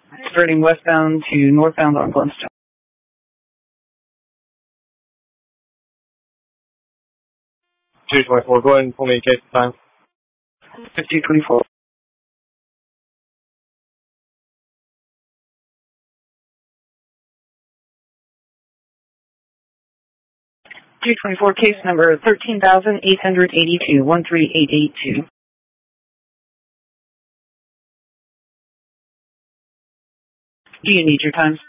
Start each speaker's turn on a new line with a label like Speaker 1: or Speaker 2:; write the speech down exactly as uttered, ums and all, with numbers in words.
Speaker 1: Turning westbound to northbound on Glenstone.
Speaker 2: two twenty-four, go ahead and pull me a case of time.
Speaker 1: fifty twenty-four. two twenty-four, case number thirteen thousand eight hundred eighty-two, one three eight eight two. Do you need your times?